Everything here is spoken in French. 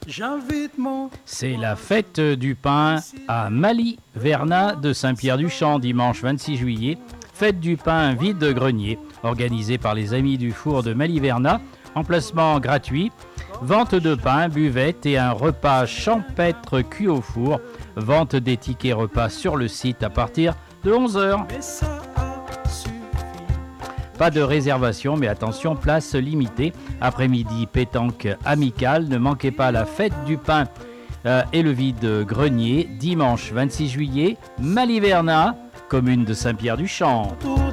C'est la fête du pain à Mali-Vernat de Saint-Pierre-du-Champ, dimanche 26 juillet. Fête du pain vide-grenier, organisée par les Amis du Four de Mali-Vernat. Emplacement gratuit, vente de pain, buvette et un repas champêtre cuit au four. Vente des tickets repas sur le site à partir de 11h. Pas de réservation, mais attention, place limitée. Après-midi, pétanque amicale. Ne manquez pas la fête du pain et le vide-grenier, dimanche 26 juillet, Mali-Vernat, commune de Saint-Pierre-du-Champ.